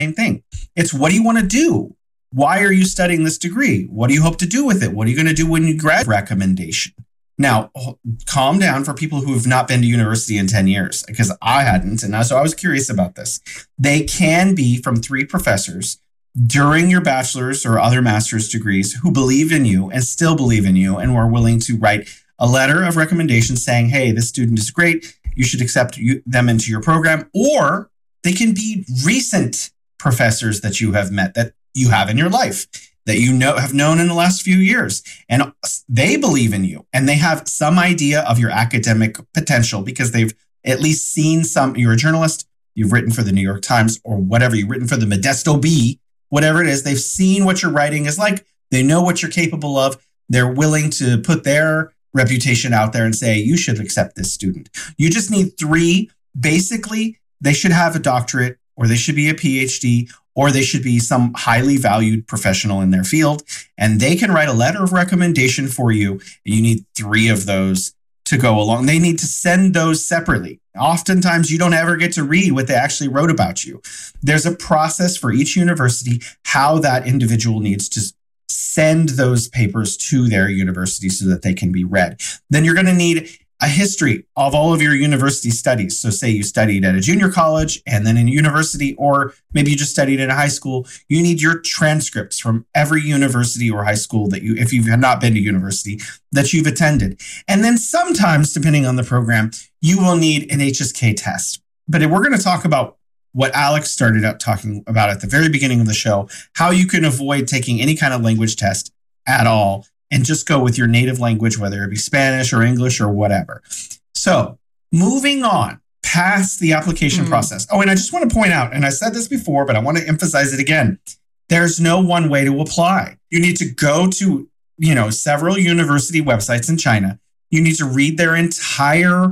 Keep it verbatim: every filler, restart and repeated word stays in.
same thing. It's what do you want to do? Why are you studying this degree? What do you hope to do with it? What are you going to do when you graduate? Recommendation. Now, calm down for people who have not been to university in ten years, because I hadn't. And so I was curious about this. They can be from three professors during your bachelor's or other master's degrees who believe in you and still believe in you and were willing to write a letter of recommendation saying, hey, this student is great. You should accept you, them into your program. Or they can be recent professors that you have met, that you have in your life, that you know have known in the last few years. And they believe in you and they have some idea of your academic potential because they've at least seen some, you're a journalist, you've written for the New York Times or whatever, you've written for the Modesto Bee, whatever it is, they've seen what your writing is like. They know what you're capable of. They're willing to put their reputation out there and say, you should accept this student. You just need three. Basically, they should have a doctorate or they should be a P H D or they should be some highly valued professional in their field. And they can write a letter of recommendation for you. You need three of those to go along. They need to send those separately. Oftentimes, you don't ever get to read what they actually wrote about you. There's a process for each university, how that individual needs to send those papers to their university so that they can be read. Then you're going to need a history of all of your university studies. So say you studied at a junior college and then in university, or maybe you just studied in a high school. You need your transcripts from every university or high school that you, if you've not been to university, that you've attended. And then sometimes, depending on the program, you will need an H S K test. But we're going to talk about what Alex started out talking about at the very beginning of the show, how you can avoid taking any kind of language test at all and just go with your native language, whether it be Spanish or English or whatever. So moving on past the application mm. process. Oh, and I just want to point out, and I said this before, but I want to emphasize it again. There's no one way to apply. You need to go to, you know, several university websites in China. You need to read their entire